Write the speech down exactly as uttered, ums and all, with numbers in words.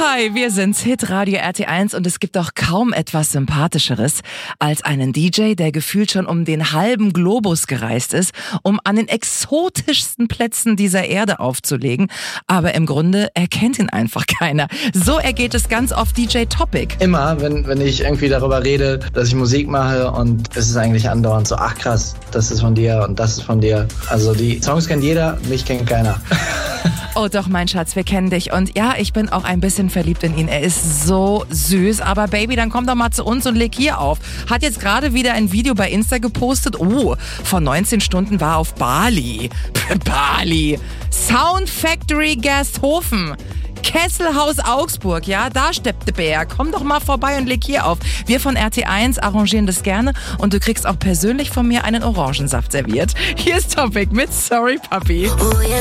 Hi, wir sind's, Hitradio R T eins, und es gibt doch kaum etwas Sympathischeres als einen D J, der gefühlt schon um den halben Globus gereist ist, um an den exotischsten Plätzen dieser Erde aufzulegen. Aber im Grunde erkennt ihn einfach keiner. So ergeht es ganz oft D J Topic. Immer, wenn, wenn ich irgendwie darüber rede, dass ich Musik mache, und es ist eigentlich andauernd so, ach krass, das ist von dir und das ist von dir. Also die Songs kennt jeder, mich kennt keiner. Oh doch, mein Schatz, wir kennen dich. Und ja, ich bin auch ein bisschen verliebt in ihn. Er ist so süß. Aber Baby, dann komm doch mal zu uns und leg hier auf. Hat jetzt gerade wieder ein Video bei Insta gepostet. Oh, vor neunzehn Stunden war er auf Bali. Bali. Sound Factory Gersthofen. Kesselhaus Augsburg, ja, da steppt der Bär. Komm doch mal vorbei und leg hier auf. Wir von R T eins arrangieren das gerne, und du kriegst auch persönlich von mir einen Orangensaft serviert. Hier ist Topic mit Sorry Puppy. Oh, yeah.